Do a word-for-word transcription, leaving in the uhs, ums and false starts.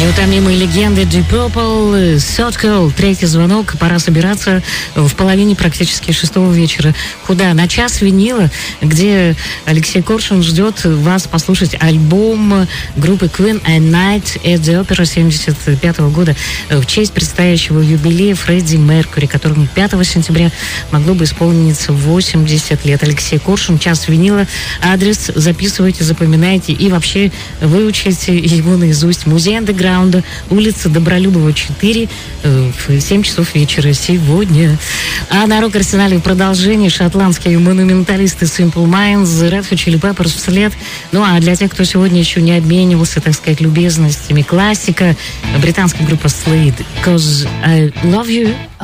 Неутомимые легенды Deep Purple, Circle, третий звонок. Пора собираться в половине практически шестого вечера. Куда? На час винила, где Алексей Коршун ждет вас послушать альбом группы Queen A Night at the Opera семьдесят пятого года в честь предстоящего юбилея Фредди Меркьюри, которому пятого сентября могло бы исполниться восемьдесят лет. Алексей Коршун, час винила. Адрес записывайте, запоминайте и вообще выучите его наизусть. Музей андеграунда, улица Добролюбова, четыре, в семь часов вечера сегодня. А на рок-арсенале в продолжении шотландские монументалисты Simple Minds, Red Hot Chili Peppers вслед. Ну а для тех, кто сегодня еще не обменивался, так сказать, любезностями, классика, британская группа Slade, Cause I Love You.